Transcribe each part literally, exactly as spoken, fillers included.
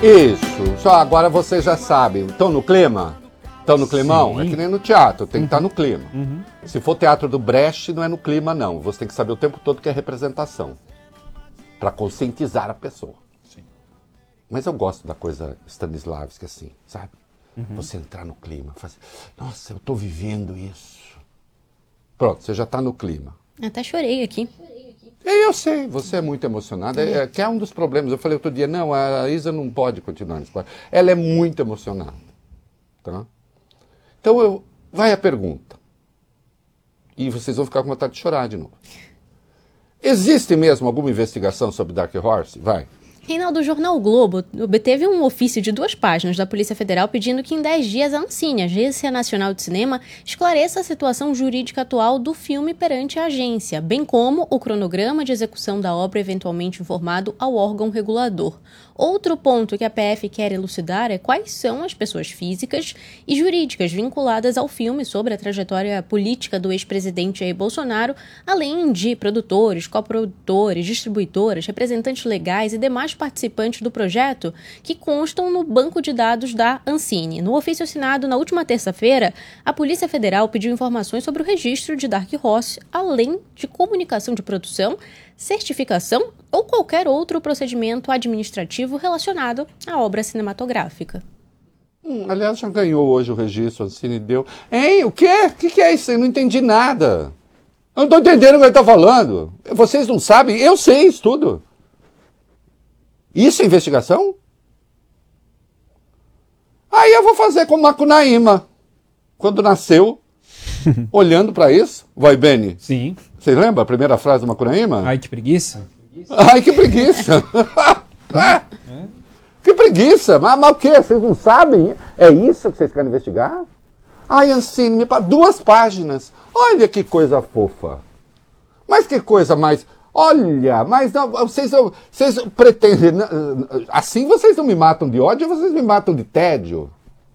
Isso, só agora vocês já sabem. Estão no clima? Estão no climão? Sim. É que nem no teatro, tem que estar no clima. Uhum. Se for teatro do Brecht, não é no clima, não. Você tem que saber o tempo todo que é representação. Para conscientizar a pessoa. Sim. Mas eu gosto da coisa Stanislavski, assim, sabe? Uhum. Você entrar no clima, fazer, nossa, eu estou vivendo isso. Pronto, você já está no clima. Até chorei aqui. Eu sei, você é muito emocionada, é, é, que é um dos problemas. Eu falei outro dia, não, a Isa não pode continuar nesse quadro. Ela é muito emocionada. Tá? Então, eu, vai a pergunta. E vocês vão ficar com vontade de chorar de novo. Existe mesmo alguma investigação sobre Dark Horse? Vai. Reinaldo, o jornal o Globo obteve um ofício de duas páginas da Polícia Federal pedindo que em dez dias a Ancine, Agência Nacional de Cinema, esclareça a situação jurídica atual do filme perante a agência, bem como o cronograma de execução da obra eventualmente informado ao órgão regulador. Outro ponto que a P F quer elucidar é quais são as pessoas físicas e jurídicas vinculadas ao filme sobre a trajetória política do ex-presidente Jair Bolsonaro, além de produtores, coprodutores, distribuidoras, representantes legais e demais participantes do projeto que constam no banco de dados da Ancine. No ofício assinado na última terça-feira, a Polícia Federal pediu informações sobre o registro de Dark Horse, além de comunicação de produção, certificação ou qualquer outro procedimento administrativo relacionado à obra cinematográfica. Hum, aliás, já ganhou hoje o registro, a Ancine deu. Hein, o quê? O que, que é isso? Eu não entendi nada. Eu não estou entendendo o que ele está falando. Vocês não sabem? Eu sei isso tudo. Isso é investigação? Aí eu vou fazer como Macunaíma, quando nasceu, olhando para isso. Vai, Beni? Sim. Você lembra a primeira frase do Macunaíma? Ai, que preguiça. Ai, que preguiça. é. É. Que preguiça. Mas, mas o quê? Vocês não sabem? É isso que vocês querem investigar? Ai, Ancine, me pa... duas páginas. Olha que coisa fofa. Mas que coisa mais... Olha, mas não, vocês, vocês pretendem... Assim vocês não me matam de ódio, vocês me matam de tédio.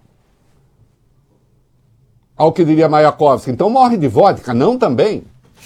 Ao que diria Mayakovsky, então morre de vodka, não também.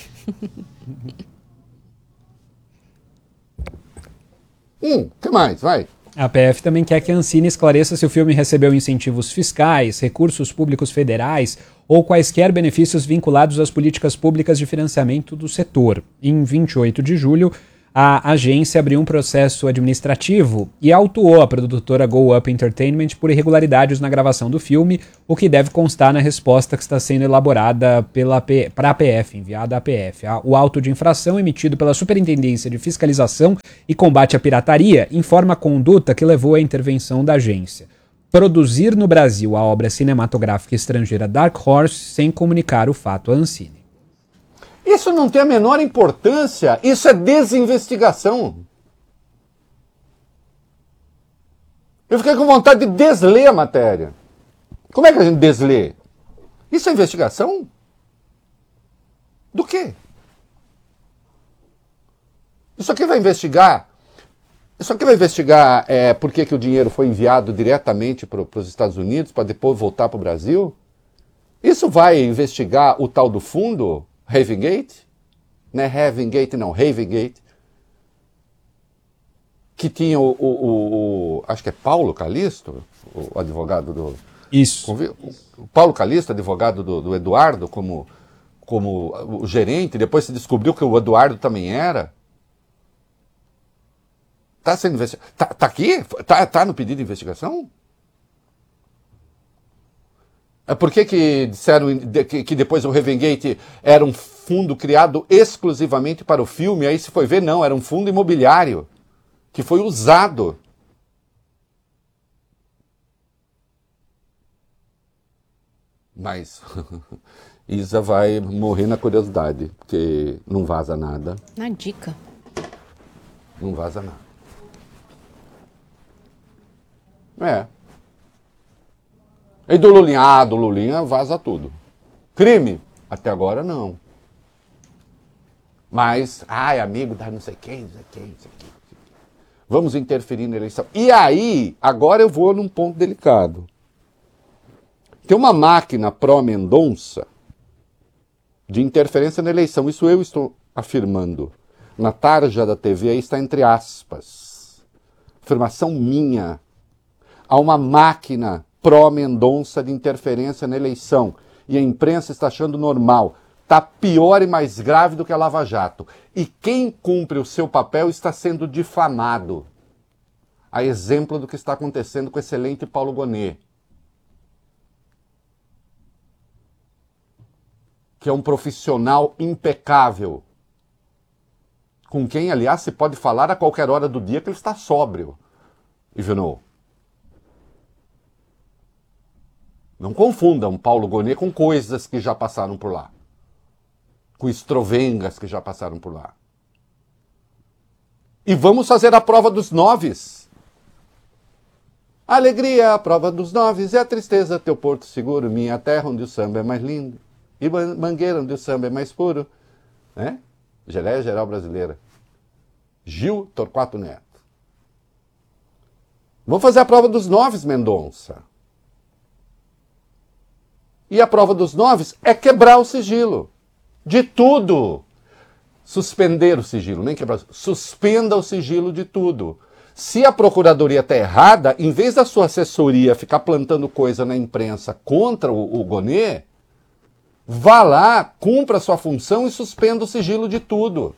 Hum, o que mais? Vai. A P F também quer que a Ancine esclareça se o filme recebeu incentivos fiscais, recursos públicos federais ou quaisquer benefícios vinculados às políticas públicas de financiamento do setor. Em vinte e oito de julho, a agência abriu um processo administrativo e autuou a produtora Go Up Entertainment por irregularidades na gravação do filme, o que deve constar na resposta que está sendo elaborada para a P F, enviada à P F. O auto de infração emitido pela Superintendência de Fiscalização e Combate à Pirataria informa a conduta que levou à intervenção da agência. Produzir no Brasil a obra cinematográfica estrangeira Dark Horse sem comunicar o fato à Ancine. Isso não tem a menor importância, isso é desinvestigação. Eu fiquei com vontade de desler a matéria. Como é que a gente deslê? Isso é investigação? Do quê? Isso aqui vai investigar... Isso aqui vai investigar é, por que, que o dinheiro foi enviado diretamente para os Estados Unidos para depois voltar para o Brasil? Isso vai investigar o tal do fundo... Havengate, não é Havengate, não, Havengate, que tinha o, o, o, o, acho que é Paulo Calisto, o advogado do... Isso. O Paulo Calisto, advogado do, do Eduardo, como, como o gerente, depois se descobriu que o Eduardo também era. Está sendo investigado. Está tá aqui? Está tá no pedido de investigação? Por que que disseram que depois o Havengate era um fundo criado exclusivamente para o filme? Aí se foi ver, não, era um fundo imobiliário que foi usado. Mas Isa vai morrer na curiosidade, porque não vaza nada. Na dica. Não vaza nada. É. E do Lulinha? Ah, do Lulinha vaza tudo. Crime? Até agora não. Mas, ai, amigo da não sei quem, não sei quem, não sei quem. Vamos interferir na eleição. E aí, agora eu vou num ponto delicado. Tem uma máquina pró-Mendonça de interferência na eleição. Isso eu estou afirmando. Na tarja da T V aí está entre aspas. Afirmação minha. Há uma máquina pró-Mendonça de interferência na eleição. E a imprensa está achando normal. Está pior e mais grave do que a Lava Jato. E quem cumpre o seu papel está sendo difamado. A exemplo do que está acontecendo com o excelente Paulo Gonet, que é um profissional impecável, com quem, aliás, se pode falar a qualquer hora do dia que ele está sóbrio. Ivanov. Não confundam Paulo Gonet com coisas que já passaram por lá. Com estrovengas que já passaram por lá. E vamos fazer a prova dos noves. A alegria, a prova dos noves, e a tristeza, teu porto seguro, minha terra onde o samba é mais lindo, e Mangueira onde o samba é mais puro. Né? Geleia Geral Brasileira. Gil Torquato Neto. Vamos fazer a prova dos noves, Mendonça. E a prova dos noves é quebrar o sigilo. De tudo. Suspender o sigilo, nem quebrar. Suspenda o sigilo de tudo. Se a procuradoria está errada, em vez da sua assessoria ficar plantando coisa na imprensa contra o, o Gonet, vá lá, cumpra a sua função e suspenda o sigilo de tudo.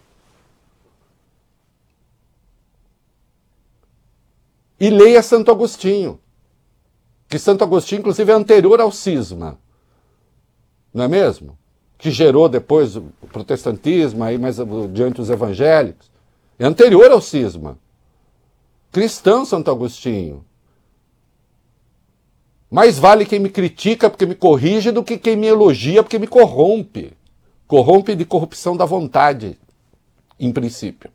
E leia Santo Agostinho. Que Santo Agostinho, inclusive, é anterior ao cisma. Não é mesmo? Que gerou depois o protestantismo, aí mais diante os evangélicos. É anterior ao cisma. Cristão Santo Agostinho. Mais vale quem me critica porque me corrige do que quem me elogia porque me corrompe. Corrompe de corrupção da vontade, em princípio.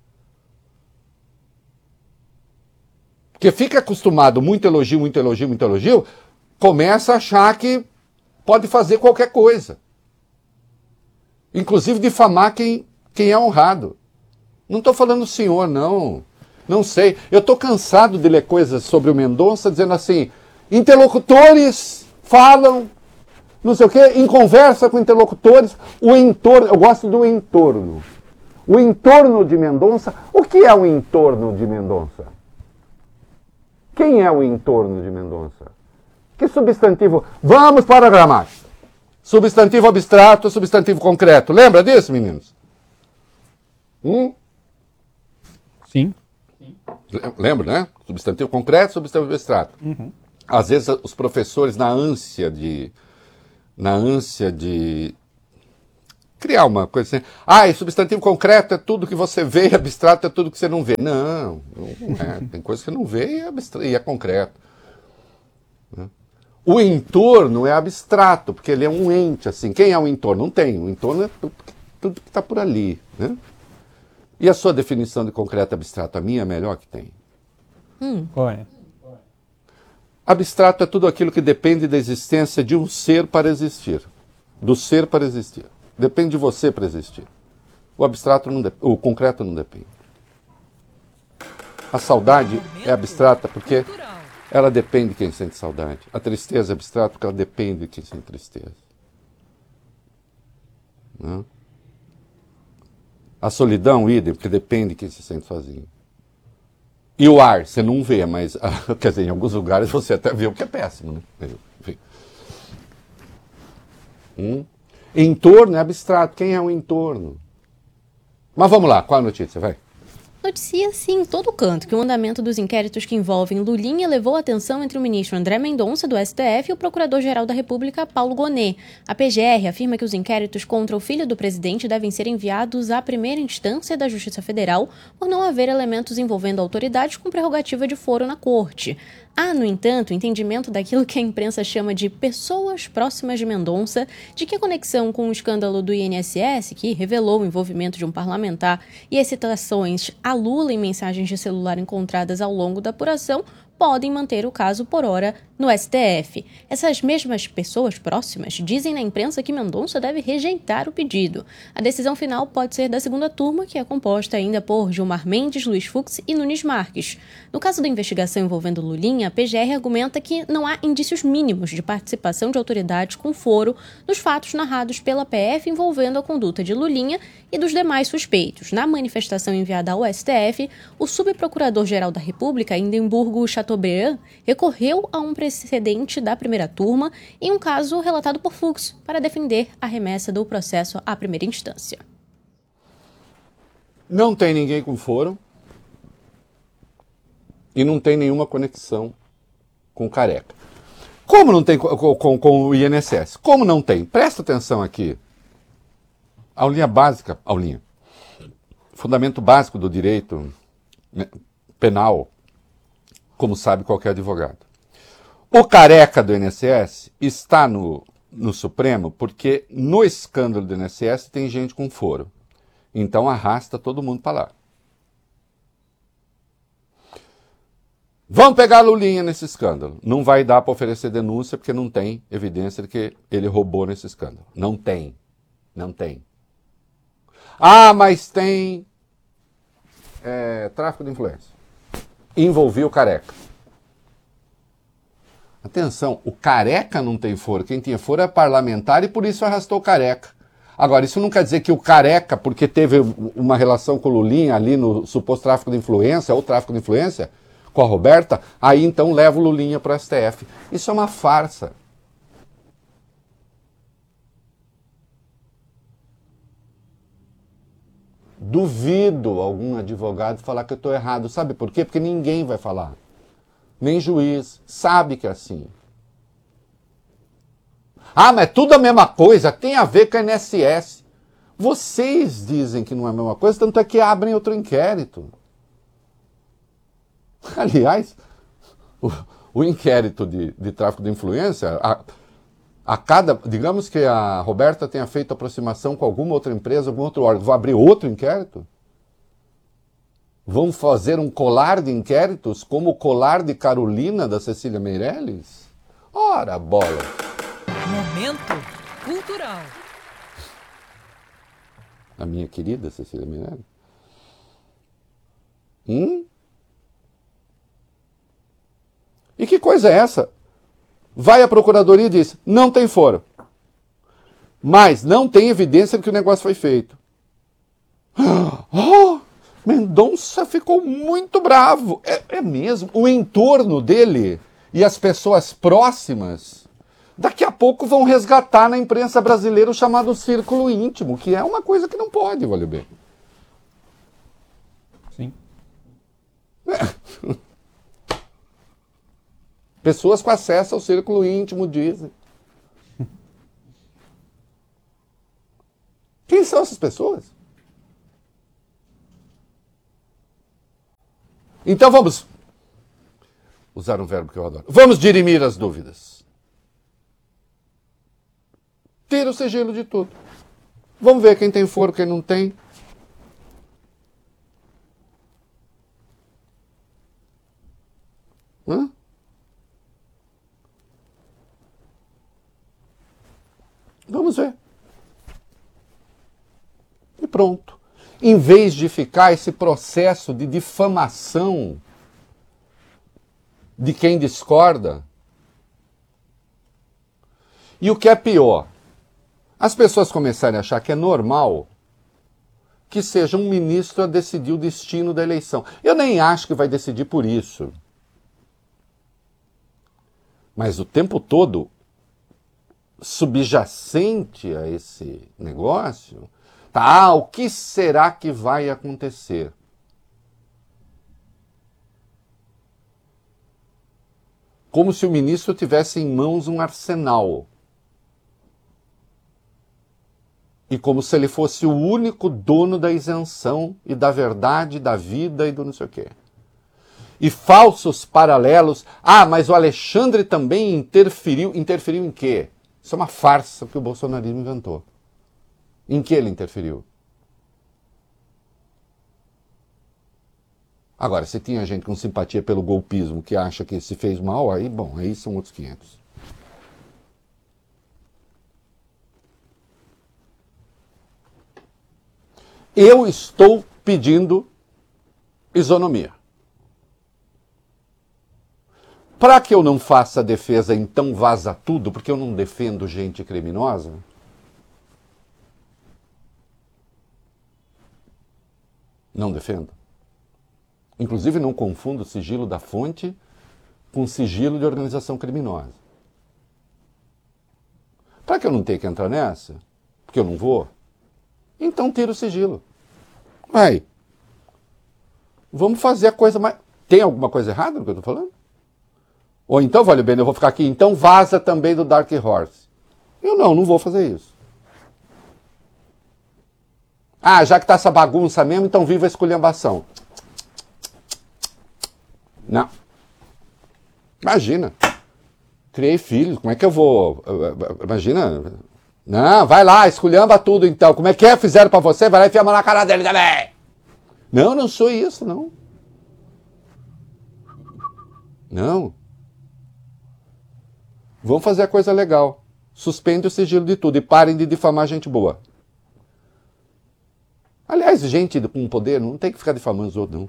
Porque fica acostumado, muito elogio, muito elogio, muito elogio, começa a achar que pode fazer qualquer coisa. Inclusive difamar quem, quem é honrado. Não estou falando do senhor, não. Não sei. Eu estou cansado de ler coisas sobre o Mendonça dizendo assim, interlocutores falam, não sei o quê, em conversa com interlocutores, o entorno, eu gosto do entorno. O entorno de Mendonça, o que é o entorno de Mendonça? Quem é o entorno de Mendonça? Que substantivo? Vamos para a gramática. Substantivo abstrato, substantivo concreto. Lembra disso, meninos? Hum? Sim. Lembra, né? Substantivo concreto, substantivo abstrato. Uhum. Às vezes os professores, na ânsia de... Na ânsia de... criar uma coisa assim. Ah, e substantivo concreto é tudo que você vê e abstrato é tudo que você não vê. Não, não é. Tem coisa que você não vê e é, abstrato, e é concreto. O entorno é abstrato, porque ele é um ente, assim. Quem é o entorno? Não tem. O entorno é tudo, tudo que está por ali, né? E a sua definição de concreto e abstrato? A minha é a melhor que tem. Hum. Qual é? Abstrato é tudo aquilo que depende da existência de um ser para existir. Do ser para existir. Depende de você para existir. O abstrato não depende, o concreto não depende. A saudade é abstrata porque ela depende de quem sente saudade. A tristeza é abstrata porque ela depende de quem sente tristeza. Não? A solidão, idem, porque depende de quem se sente sozinho. E o ar, você não vê, mas, quer dizer, em alguns lugares você até vê o que é péssimo, né? Enfim. Hum? Entorno é abstrato. Quem é o entorno? Mas vamos lá, qual a notícia? Vai. Noticia-se em todo canto que o andamento dos inquéritos que envolvem Lulinha levou a atenção entre o ministro André Mendonça, do S T F, e o procurador-geral da República, Paulo Gonet. A P G R afirma que os inquéritos contra o filho do presidente devem ser enviados à primeira instância da Justiça Federal por não haver elementos envolvendo autoridades com prerrogativa de foro na corte. Há, no entanto, entendimento daquilo que a imprensa chama de pessoas próximas de Mendonça, de que a conexão com o escândalo do I N S S, que revelou o envolvimento de um parlamentar, e as citações a Lula em mensagens de celular encontradas ao longo da apuração, podem manter o caso por hora no S T F. Essas mesmas pessoas próximas dizem na imprensa que Mendonça deve rejeitar o pedido. A decisão final pode ser da segunda turma, que é composta ainda por Gilmar Mendes, Luiz Fux e Nunes Marques. No caso da investigação envolvendo Lulinha, a P G R argumenta que não há indícios mínimos de participação de autoridades com foro nos fatos narrados pela P F envolvendo a conduta de Lulinha e dos demais suspeitos. Na manifestação enviada ao S T F, o subprocurador-geral da República, Indemburgo Chateaubriand, Chateaubriand recorreu a um precedente da primeira turma em um caso relatado por Fux para defender a remessa do processo à primeira instância. Não tem ninguém com foro e não tem nenhuma conexão com Careca. Como não tem com, com, com o I N S S? Como não tem? Presta atenção aqui. Aulinha básica, aulinha. Fundamento básico do direito penal, como sabe qualquer advogado. O Careca do I N S S está no, no Supremo porque no escândalo do I N S S tem gente com foro. Então arrasta todo mundo para lá. Vamos pegar a Lulinha nesse escândalo. Não vai dar para oferecer denúncia porque não tem evidência de que ele roubou nesse escândalo. Não tem. Não tem. Ah, mas tem é, tráfico de influência. Envolveu o Careca. Atenção, o Careca não tem foro. Quem tinha foro é parlamentar e por isso arrastou o Careca. Agora, isso não quer dizer que o Careca, porque teve uma relação com o Lulinha ali no suposto tráfico de influência ou tráfico de influência com a Roberta, aí então leva o Lulinha para o S T F. Isso é uma farsa. Duvido algum advogado falar que eu estou errado. Sabe por quê? Porque ninguém vai falar. Nem juiz. Sabe que é assim. Ah, mas é tudo a mesma coisa. Tem a ver com a I N S S. Vocês dizem que não é a mesma coisa, tanto é que abrem outro inquérito. Aliás, o, o inquérito de, de tráfico de influência... A, A cada, digamos que a Roberta tenha feito aproximação com alguma outra empresa, algum outro órgão, vou abrir outro inquérito? Vão fazer um colar de inquéritos como o colar de Carolina da Cecília Meirelles? Ora, bola! Momento cultural. A minha querida Cecília Meirelles? Hum? E que coisa é essa? Vai à procuradoria e diz, não tem foro. Mas não tem evidência de que o negócio foi feito. Oh, Mendonça ficou muito bravo. É, é mesmo. O entorno dele e as pessoas próximas, daqui a pouco vão resgatar na imprensa brasileira o chamado círculo íntimo, que é uma coisa que não pode, valeu bem. Sim. É. Pessoas com acesso ao círculo íntimo dizem. Quem são essas pessoas? Então vamos usar um verbo que eu adoro. Vamos dirimir as dúvidas. Tira o sigilo de tudo. Vamos ver quem tem foro, quem não tem. Hã? Vamos ver. E pronto. Em vez de ficar esse processo de difamação de quem discorda. E o que é pior, as pessoas começarem a achar que é normal que seja um ministro a decidir o destino da eleição. Eu nem acho que vai decidir por isso. Mas o tempo todo, subjacente a esse negócio, tá, ah, o que será que vai acontecer? Como se o ministro tivesse em mãos um arsenal. E como se ele fosse o único dono da isenção e da verdade, da vida e do não sei o quê. E falsos paralelos. Ah, mas o Alexandre também interferiu. Interferiu em quê? Isso é uma farsa que o bolsonarismo inventou. Em que ele interferiu? Agora, se tinha gente com simpatia pelo golpismo que acha que se fez mal, aí, bom, aí são outros quinhentos. Eu estou pedindo isonomia. Para que eu não faça a defesa, então vaza tudo, porque eu não defendo gente criminosa? Não defendo. Inclusive não confundo o sigilo da fonte com sigilo de organização criminosa. Para que eu não tenha que entrar nessa, porque eu não vou, então tira o sigilo. Vai. Vamos fazer a coisa mais... Tem alguma coisa errada no que eu estou falando? Ou então, vale bem, eu vou ficar aqui, então vaza também do Dark Horse. Eu não, não vou fazer isso. Ah, já que tá essa bagunça mesmo, então viva a esculhambação. Não. Imagina. Criei filhos, como é que eu vou... Imagina. Não, vai lá, esculhamba tudo então. Como é que é? Fizeram pra você? Vai lá e enfia a mão na cara dele também. Não, não sou isso, não. Não. Vamos fazer a coisa legal. Suspende o sigilo de tudo e parem de difamar gente boa. Aliás, gente com poder não tem que ficar difamando os outros, não.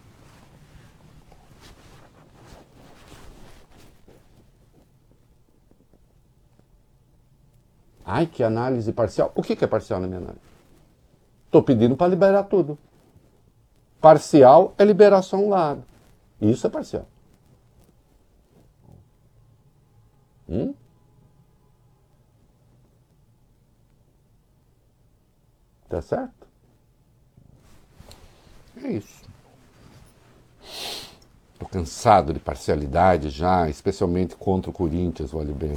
Ai, que análise parcial. O que é parcial na minha análise? Estou pedindo para liberar tudo. Parcial é liberar só um lado. Isso é parcial. Hum? Tá certo? É isso. Tô cansado de parcialidade já, especialmente contra o Corinthians, vale bem.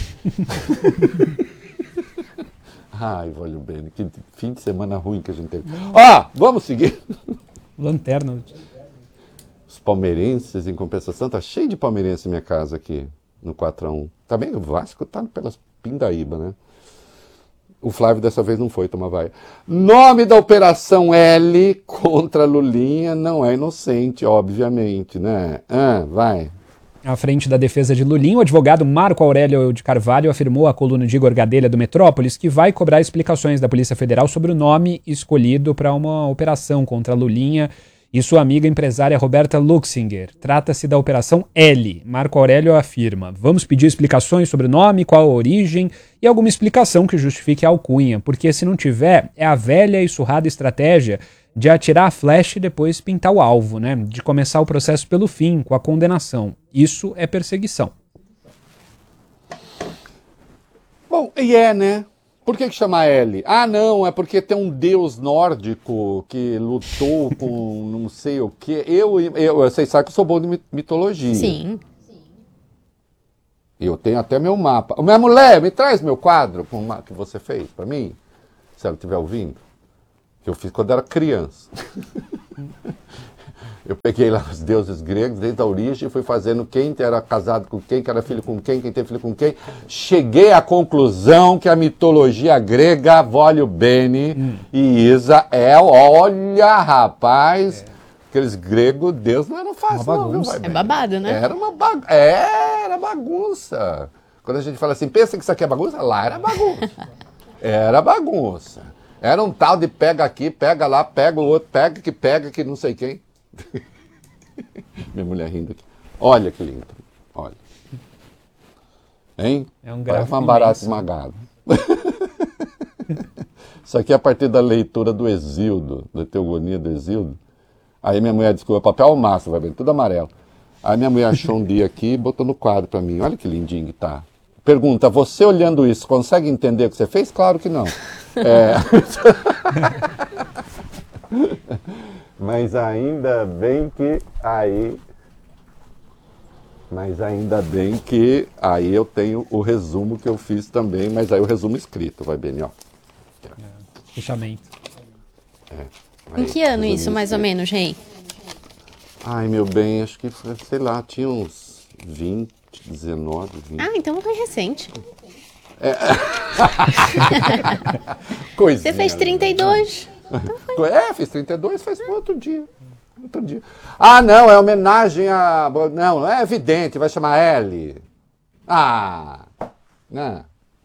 Ai, vale bem, que fim de semana ruim que a gente teve. Ó, ah, vamos seguir. Lanterna. Os palmeirenses, em compensação, tá cheio de palmeirense em minha casa aqui, no quatro a um. Tá bem? O Vasco tá pelas pindaíba, né? O Flávio dessa vez não foi tomar vai. Nome da Operação L contra Lulinha não é inocente, obviamente, né? Ah, vai. À frente da defesa de Lulinha, o advogado Marco Aurélio de Carvalho afirmou à coluna de Igor Gadelha do Metrópolis que vai cobrar explicações da Polícia Federal sobre o nome escolhido para uma operação contra Lulinha e sua amiga empresária Roberta Luxinger. Trata-se da Operação L. Marco Aurélio afirma: vamos pedir explicações sobre o nome, qual a origem e alguma explicação que justifique a alcunha, porque se não tiver, é a velha e surrada estratégia de atirar a flecha e depois pintar o alvo, né? De começar o processo pelo fim, com a condenação. Isso é perseguição. Bom, e é, né? Por que que chama L? Ah, não, é porque tem um deus nórdico que lutou com não sei o quê. Eu, eu, vocês sabem que eu sou bom de mitologia. Sim. Eu tenho até meu mapa. Minha mulher, me traz meu quadro com uma, que você fez para mim, se ela estiver ouvindo. Que eu fiz quando era criança. Eu peguei lá os deuses gregos desde a origem e fui fazendo quem era casado com quem, que era filho com quem, quem tem filho com quem. Cheguei à conclusão que a mitologia grega, Volio Bene hum. e Isa é, olha, rapaz, é. aqueles gregos, Deus não era fácil, não, viu? É babado, né? Era uma bagunça. É, era bagunça. Quando a gente fala assim, pensa que isso aqui é bagunça, lá era bagunça. Era bagunça. Era um tal de pega aqui, pega lá, pega o outro, pega que pega que não sei quem. Minha mulher rindo aqui. Olha que lindo. Olha. Hein? É um Parece uma barata esmagada. Isso aqui é a partir da leitura do Exildo, da Teogonia do Exildo. Aí minha mulher descobriu papel massa, vai bem, tudo amarelo. Aí minha mulher achou um dia aqui e botou no quadro pra mim. Olha que lindinho que tá. Pergunta, você olhando isso, consegue entender o que você fez? Claro que não. É... Mas ainda bem que aí... Mas ainda bem que aí eu tenho o resumo que eu fiz também, mas aí o resumo escrito, vai bem, ó. É, fechamento. É, aí, em que ano isso, escrito. Mais ou menos, Rei? Ai, meu bem, acho que, sei lá, tinha uns vinte, dezenove, vinte. Ah, então foi recente. É. Você fez trinta e dois. Então foi. É, fiz trinta e dois, faz outro dia. Outro dia. Ah, não, é homenagem a... Não, é evidente, vai chamar L. Ah, né?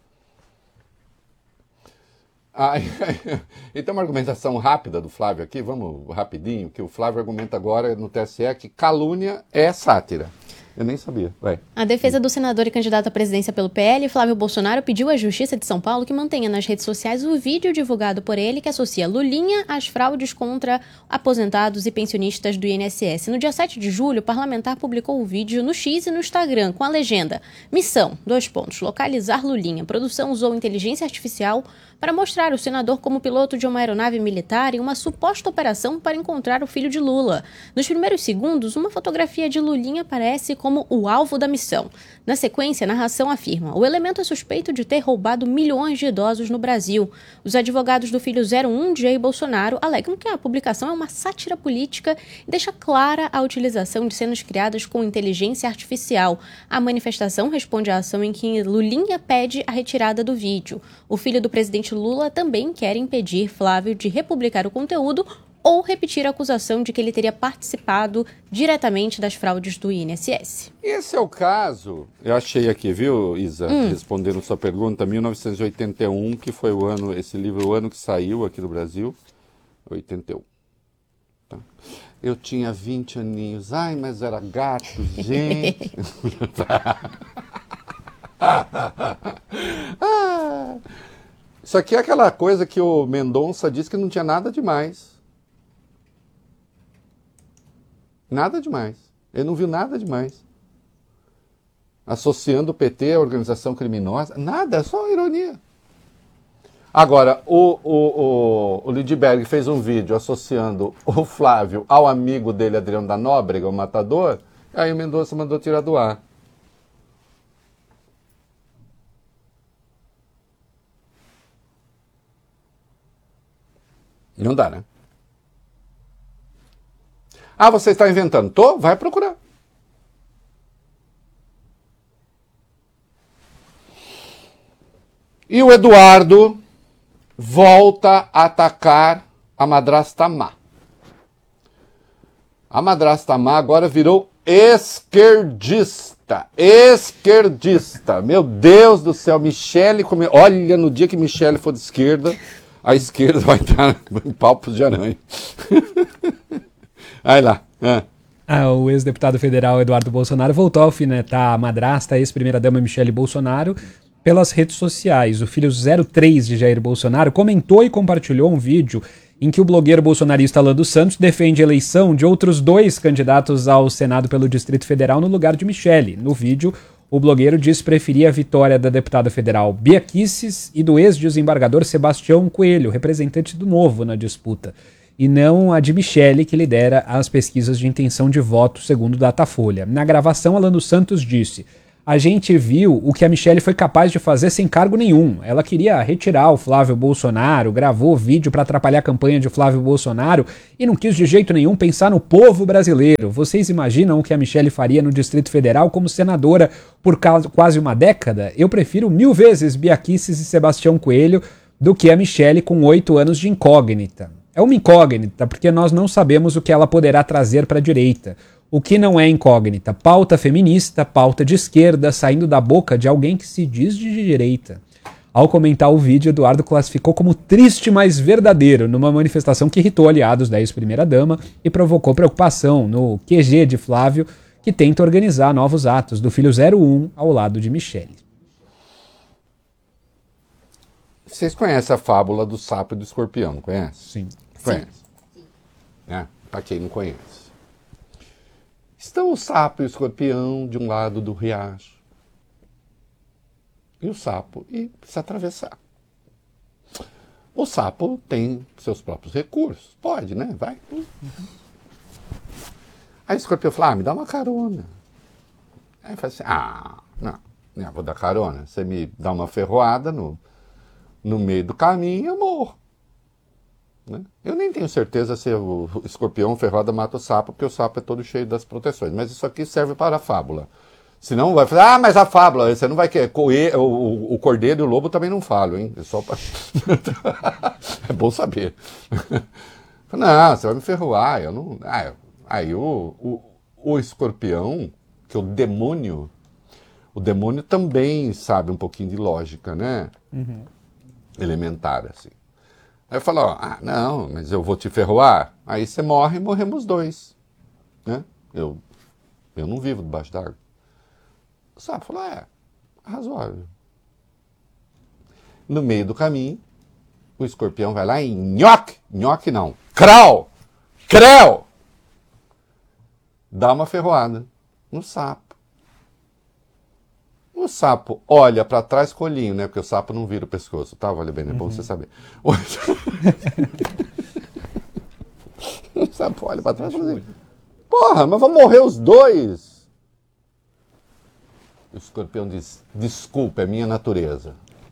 Ah, então uma argumentação rápida do Flávio aqui, vamos rapidinho, que o Flávio argumenta agora no T S E que calúnia é sátira. Eu nem sabia. Vai. A defesa do senador e candidato à presidência pelo P L, Flávio Bolsonaro, pediu à Justiça de São Paulo que mantenha nas redes sociais o vídeo divulgado por ele que associa Lulinha às fraudes contra aposentados e pensionistas do I N S S. No dia sete de julho, o parlamentar publicou o vídeo no X e no Instagram com a legenda: Missão, dois pontos, localizar Lulinha. A produção usou inteligência artificial para mostrar o senador como piloto de uma aeronave militar em uma suposta operação para encontrar o filho de Lula. Nos primeiros segundos, uma fotografia de Lulinha aparece como o alvo da missão. Na sequência, a narração afirma: o elemento é suspeito de ter roubado milhões de idosos no Brasil. Os advogados do filho zero um de Jair Bolsonaro alegam que a publicação é uma sátira política e deixa clara a utilização de cenas criadas com inteligência artificial. A manifestação responde à ação em que Lulinha pede a retirada do vídeo. O filho do presidente Lula também quer impedir Flávio de republicar o conteúdo ou repetir a acusação de que ele teria participado diretamente das fraudes do I N S S. Esse é o caso, eu achei aqui, viu, Isa, hum. respondendo sua pergunta, mil novecentos e oitenta e um, que foi o ano, esse livro, o ano que saiu aqui no Brasil, oitenta e um. Tá. Eu tinha vinte aninhos, ai, mas era gato, gente. ah. Isso aqui é aquela coisa que o Mendonça disse que não tinha nada demais. Nada demais. Ele não viu nada demais. Associando o P T à organização criminosa. Nada, é só ironia. Agora, o, o, o, o Lindbergh fez um vídeo associando o Flávio ao amigo dele, Adriano da Nóbrega, o matador. Aí o Mendonça mandou tirar do ar. Não dá, né? Ah, você está inventando. Tô? Vai procurar. E o Eduardo volta a atacar a madrasta má. A madrasta má agora virou esquerdista. Esquerdista. Meu Deus do céu. Michele... Come... Olha, no dia que Michele for de esquerda... A esquerda vai estar em palpos de aranha. Aí lá. É. Ah, o ex-deputado federal Eduardo Bolsonaro voltou a alfinetar a madrasta, a ex-primeira-dama Michele Bolsonaro, pelas redes sociais. O filho zero três de Jair Bolsonaro comentou e compartilhou um vídeo em que o blogueiro bolsonarista Lando Santos defende a eleição de outros dois candidatos ao Senado pelo Distrito Federal no lugar de Michele. No vídeo, o blogueiro diz preferir a vitória da deputada federal Bia Kicis e do ex-desembargador Sebastião Coelho, representante do Novo na disputa, e não a de Michele, que lidera as pesquisas de intenção de voto, segundo o Datafolha. Na gravação, Lando Santos disse: a gente viu o que a Michele foi capaz de fazer sem cargo nenhum. Ela queria retirar o Flávio Bolsonaro, gravou vídeo para atrapalhar a campanha de Flávio Bolsonaro e não quis de jeito nenhum pensar no povo brasileiro. Vocês imaginam o que a Michele faria no Distrito Federal como senadora por quase uma década? Eu prefiro mil vezes Bia Kicis e Sebastião Coelho do que a Michele com oito anos de incógnita. É uma incógnita, porque nós não sabemos o que ela poderá trazer para a direita. O que não é incógnita? Pauta feminista, pauta de esquerda, saindo da boca de alguém que se diz de direita. Ao comentar o vídeo, Eduardo classificou como triste, mas verdadeiro, numa manifestação que irritou aliados da ex-primeira-dama e provocou preocupação no Q G de Flávio, que tenta organizar novos atos do filho zero um ao lado de Michele. Vocês conhecem a fábula do sapo e do escorpião, não conhecem? Sim. Conhece? Sim. É, pra quem não conhece. Estão o sapo e o escorpião de um lado do riacho. E o sapo e precisa atravessar. O sapo tem seus próprios recursos. Pode, né? Vai. Uhum. Aí o escorpião fala: ah, me dá uma carona. Aí fala assim: ah, não, não vou dar carona. Você me dá uma ferroada no, no meio do caminho, eu morro. Né? Eu nem tenho certeza se o escorpião ferroada mata o sapo, porque o sapo é todo cheio das proteções. Mas isso aqui serve para a fábula. Senão vai falar: ah, mas a fábula, você não vai querer. O, o, o cordeiro e o lobo também não falam, hein? É só pra... é bom saber. Não, você vai me ferroar. Eu não... ah, aí o, o, o escorpião, que é o demônio, o demônio também sabe um pouquinho de lógica, né? Uhum. Elementar, assim. Aí fala: ó, ah, não, mas eu vou te ferroar. Aí você morre e morremos dois. Né? Eu, eu não vivo debaixo d'água. O sapo falou, é, razoável. No meio do caminho, o escorpião vai lá e nhoque, nhoque não, crau, creu, dá uma ferroada no sapo. O sapo olha para trás com o olhinho, né? Porque o sapo não vira o pescoço, tá? Olha bem, é bom uhum. você saber. O sapo olha para trás e fala assim, porra, mas vão morrer os dois. O escorpião diz, desculpa, é minha natureza.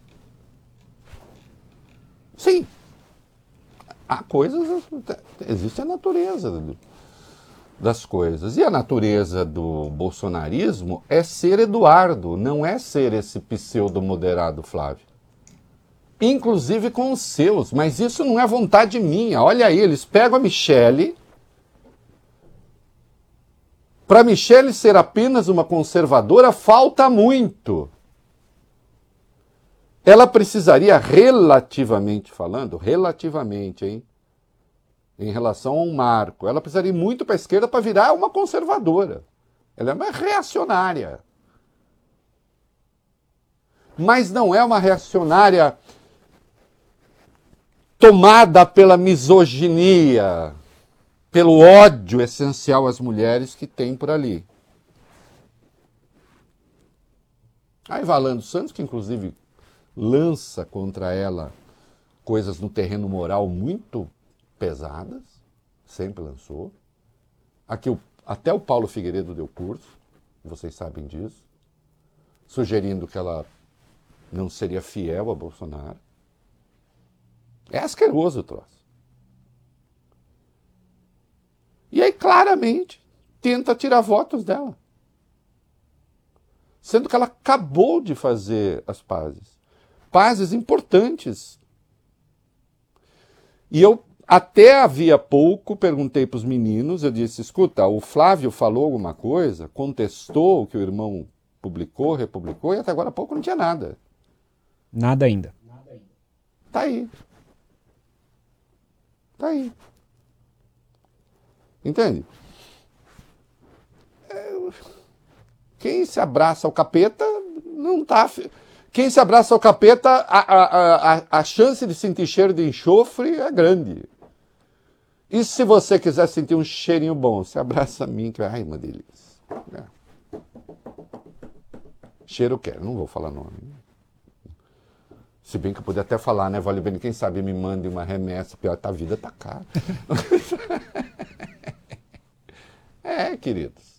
Sim, há coisas, existe a natureza das coisas. E a natureza do bolsonarismo é ser Eduardo, não é ser esse pseudo-moderado Flávio. Inclusive com os seus, mas isso não é vontade minha. Olha aí, eles pegam a Michele. Para a Michele ser apenas uma conservadora, falta muito. Ela precisaria, relativamente falando, relativamente, hein, em relação ao Marco, ela precisaria ir muito para a esquerda para virar uma conservadora. Ela é uma reacionária. Mas não é uma reacionária tomada pela misoginia, pelo ódio essencial às mulheres que tem por ali. Aí vai Lando Santos, que inclusive lança contra ela coisas no terreno moral muito pesadas, sempre lançou. Aqui o, até o Paulo Figueiredo deu curso, vocês sabem disso, sugerindo que ela não seria fiel a Bolsonaro. É asqueroso o troço. E aí claramente tenta tirar votos dela, sendo que ela acabou de fazer as pazes. Pazes importantes. E eu até havia pouco perguntei para os meninos, eu disse, escuta, o Flávio falou alguma coisa, contestou o que o irmão publicou, republicou, e até agora há pouco não tinha nada. Nada ainda. Tá aí. Tá aí. Entende? É, quem se abraça ao capeta não tá... Quem se abraça ao capeta, a, a, a, a chance de sentir cheiro de enxofre é grande. E se você quiser sentir um cheirinho bom, se abraça a mim, que ai, uma delícia. É. Cheiro quero, não vou falar nome. Se bem que eu podia até falar, né, Vale Bem, quem sabe me mande uma remessa, pior, a vida tá cara. É, queridos.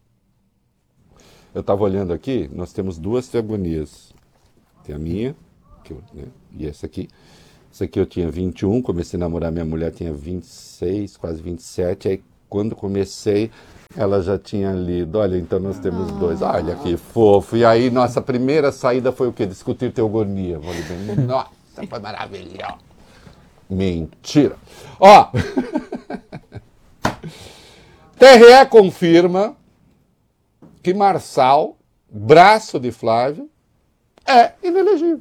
Eu estava olhando aqui, nós temos duas teogonias. Tem a minha, que eu, né, e essa aqui. Essa aqui eu tinha vinte e um, comecei a namorar minha mulher, tinha vinte e seis, quase vinte e sete. Aí quando comecei, ela já tinha lido. Olha, então nós temos dois. Olha que fofo. E aí nossa primeira saída foi o quê? Discutir teogonia. Vou dizer, nossa, foi maravilhoso. Mentira. Ó, T R E confirma que Marçal, braço de Flávio, é inelegível.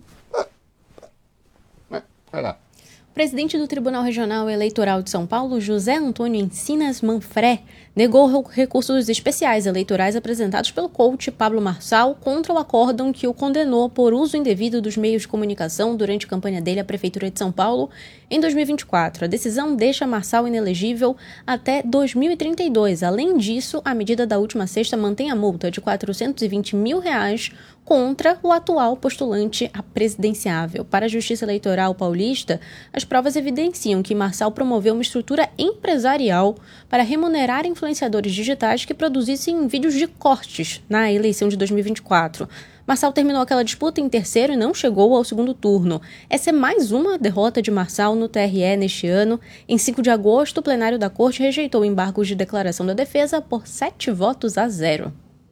É, vai lá. O presidente do Tribunal Regional Eleitoral de São Paulo, José Antônio Encinas Manfré, negou recursos especiais eleitorais apresentados pelo coach Pablo Marçal contra o acórdão que o condenou por uso indevido dos meios de comunicação durante a campanha dele à Prefeitura de São Paulo em dois mil e vinte e quatro. A decisão deixa Marçal inelegível até dois mil e trinta e dois. Além disso, a medida da última sexta mantém a multa de quatrocentos e vinte mil reais contra o atual postulante a presidenciável. Para a Justiça Eleitoral paulista, as provas evidenciam que Marçal promoveu uma estrutura empresarial para remunerar influenciadores digitais que produzissem vídeos de cortes na eleição de dois mil e vinte e quatro. Marçal terminou aquela disputa em terceiro e não chegou ao segundo turno. Essa é mais uma derrota de Marçal no T R E neste ano. Em cinco de agosto, o plenário da Corte rejeitou embargos de declaração da defesa por sete votos a zero.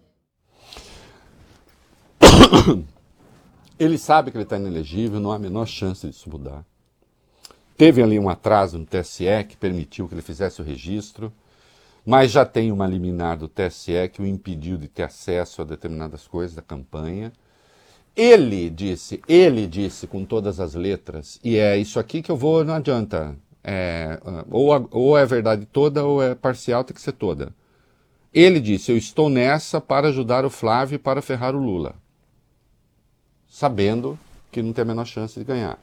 Ele sabe que ele está inelegível, não há a menor chance disso mudar. Teve ali um atraso no T S E que permitiu que ele fizesse o registro, mas já tem uma liminar do T S E que o impediu de ter acesso a determinadas coisas da campanha. Ele disse, ele disse com todas as letras, e é isso aqui que eu vou, não adianta, é, ou, ou é verdade toda ou é parcial, tem que ser toda. Ele disse, eu estou nessa para ajudar o Flávio e para ferrar o Lula. Sabendo que não tem a menor chance de ganhar.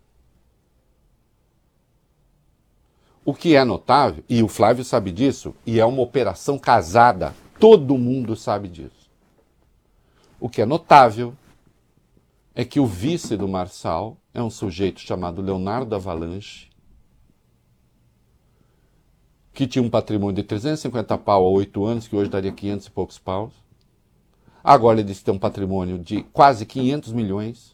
O que é notável, e o Flávio sabe disso, e é uma operação casada, todo mundo sabe disso. O que é notável é que o vice do Marçal é um sujeito chamado Leonardo Avalanche, que tinha um patrimônio de trezentos e cinquenta pau há oito anos, que hoje daria quinhentos e poucos paus. Agora ele disse que tem um patrimônio de quase quinhentos milhões.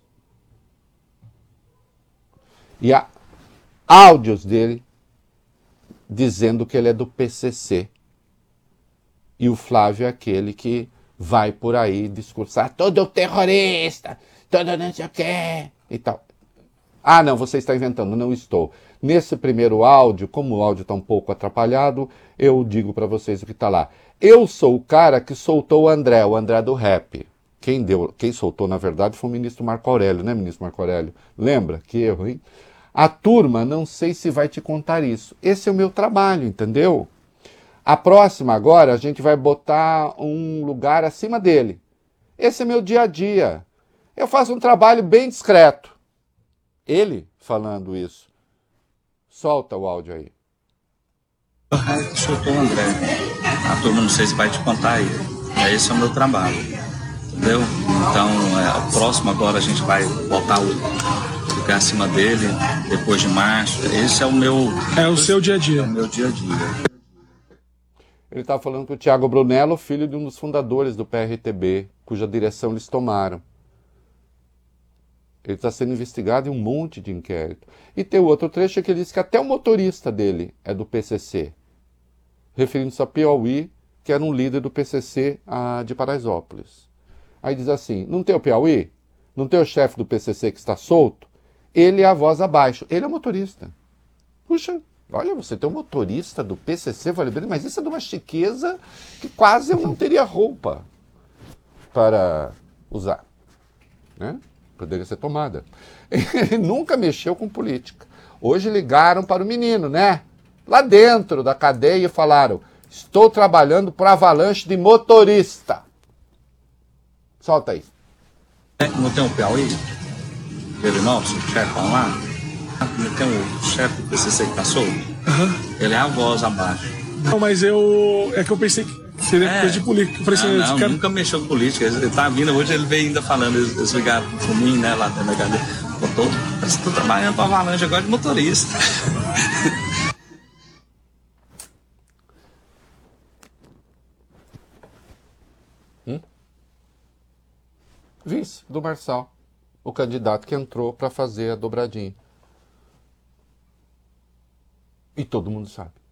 E há áudios dele dizendo que ele é do P C C. E o Flávio é aquele que vai por aí discursar todo terrorista, todo não sei o quê e tal. Ah, não, você está inventando. Não estou. Nesse primeiro áudio, como o áudio está um pouco atrapalhado, eu digo para vocês o que está lá. Eu sou o cara que soltou o André, o André do rap. Quem, deu, quem soltou, na verdade, foi o ministro Marco Aurélio, né, ministro Marco Aurélio? Lembra? Que erro, hein? A turma, não sei se vai te contar isso. Esse é o meu trabalho, entendeu? A próxima agora, a gente vai botar um lugar acima dele. Esse é meu dia a dia. Eu faço um trabalho bem discreto. Ele falando isso. Solta o áudio aí. Soltou o André. A turma não sei se vai te contar aí. Esse é o meu trabalho. Entendeu? Então, é, o próximo agora a gente vai botar o lugar acima dele, depois de março. Esse é o meu... É o seu dia a dia. É o meu dia a dia. Ele está falando que o Thiago Brunello, filho de um dos fundadores do P R T B, cuja direção eles tomaram. Ele está sendo investigado em um monte de inquérito. E tem o outro trecho que ele diz que até o motorista dele é do P C C. Referindo-se a Piauí, que era um líder do P C C ah, de Paraisópolis. Aí diz assim, não tem o Piauí? Não tem o chefe do P C C que está solto? Ele é a voz abaixo. Ele é motorista. Puxa, olha, você tem um motorista do P C C, vale bem, mas isso é de uma chiqueza que quase eu não teria roupa para usar. Né? Poderia ser tomada. Ele nunca mexeu com política. Hoje ligaram para o menino, né? Lá dentro da cadeia e falaram, estou trabalhando por avalanche de motorista. Solta aí. Não tem o Piauí? Ele nosso, o chefe lá? Não tem o chefe do P C C que tá solto? Uhum. Ele é a voz abaixo. Não, mas eu... É que eu pensei que seria é. coisa de política. Eu pensei, não, não cara... nunca mexeu com política. Ele tá vindo, hoje ele veio ainda falando, eles, eles ligaram pro mim, né, lá dentro da cadeia. Botou, parece que tô trabalhando pra avalanche agora de motorista. hum? Vice do Marçal, o candidato que entrou para fazer a dobradinha. E todo mundo sabe.